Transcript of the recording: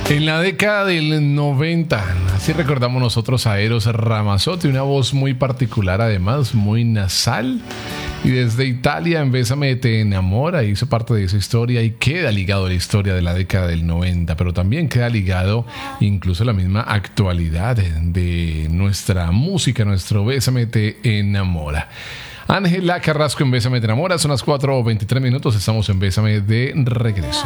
En la década del 90, así recordamos nosotros a Eros Ramazzotti, una voz muy particular, además muy nasal. Y desde Italia, en Bésame te enamora, hizo parte de esa historia y queda ligado a la historia de la década del 90, pero también queda ligado incluso a la misma actualidad de nuestra música, nuestro Bésame te enamora. Ángela Carrasco en Bésame te enamora, son las 4:23 minutos, estamos en Bésame de regreso.